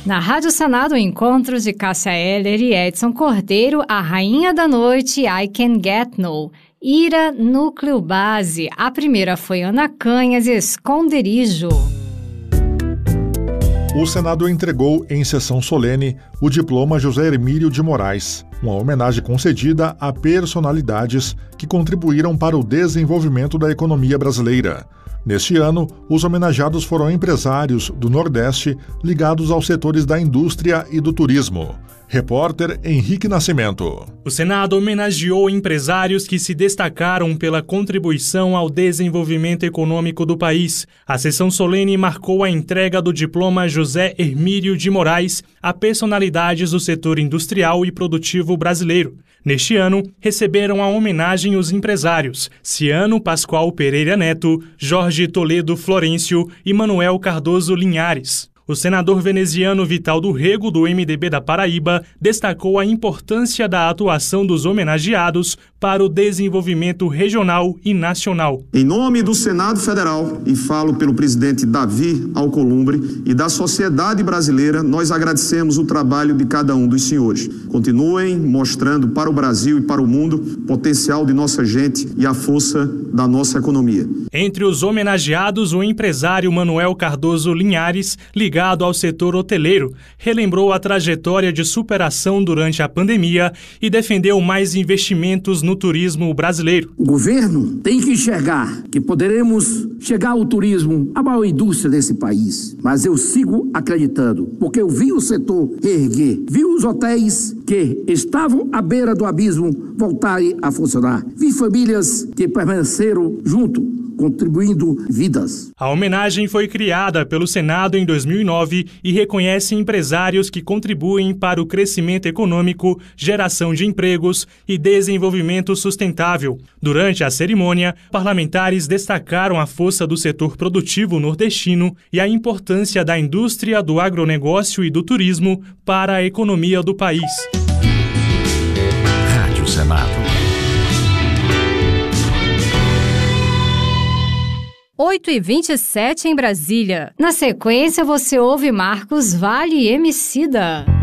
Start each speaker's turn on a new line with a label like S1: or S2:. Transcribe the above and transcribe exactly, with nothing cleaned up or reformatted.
S1: Na Rádio Senado, encontro de Cássia Eller e Edson Cordeiro, a Rainha da Noite, I Can Get No. Ira, Núcleo Base. A primeira foi Ana Canhas, Esconderijo.
S2: O Senado entregou, em sessão solene, o diploma José Hermílio de Moraes, uma homenagem concedida a personalidades que contribuíram para o desenvolvimento da economia brasileira. Neste ano, os homenageados foram empresários do Nordeste ligados aos setores da indústria e do turismo. Repórter Henrique Nascimento.
S3: O Senado homenageou empresários que se destacaram pela contribuição ao desenvolvimento econômico do país. A sessão solene marcou a entrega do diploma José Hermílio de Moraes a personalidades do setor industrial e produtivo brasileiro. Neste ano, receberam a homenagem os empresários Ciano Pascoal Pereira Neto, Jorge Toledo Florencio e Manuel Cardoso Linhares. O senador veneziano Vital do Rego, do M D B da Paraíba, destacou a importância da atuação dos homenageados para o desenvolvimento regional e nacional.
S4: Em nome do Senado Federal, e falo pelo presidente Davi Alcolumbre e da sociedade brasileira, nós agradecemos o trabalho de cada um dos senhores. Continuem mostrando para o Brasil e para o mundo o potencial de nossa gente e a força da nossa economia.
S3: Entre os homenageados, o empresário Manuel Cardoso Linhares, ligado ao setor hoteleiro, relembrou a trajetória de superação durante a pandemia e defendeu mais investimentos no turismo brasileiro.
S5: O governo tem que enxergar que poderemos chegar ao turismo, a maior indústria desse país. Mas eu sigo acreditando, porque eu vi o setor reerguer, vi os hotéis que estavam à beira do abismo voltarem a funcionar, vi famílias que permaneceram junto, contribuindo vidas.
S3: A homenagem foi criada pelo Senado em dois mil e nove e reconhece empresários que contribuem para o crescimento econômico, geração de empregos e desenvolvimento sustentável. Durante a cerimônia, parlamentares destacaram a força do setor produtivo nordestino e a importância da indústria, do agronegócio e do turismo para a economia do país.
S6: Rádio Senado.
S1: oito e vinte e sete em Brasília. Na sequência, você ouve Marcos Valle e Emicida.